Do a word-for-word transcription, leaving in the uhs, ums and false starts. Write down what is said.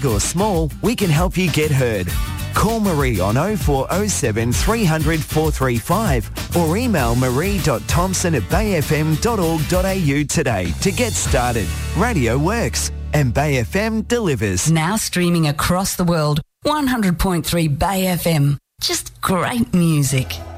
or small, we can help you get heard. Call Marie on oh four oh seven three hundred four three five or email marie.thompson at bayfm dot org dot a u today to get started. Radio works and Bay F M delivers. Now streaming across the world, one hundred point three Bay F M. Just great music.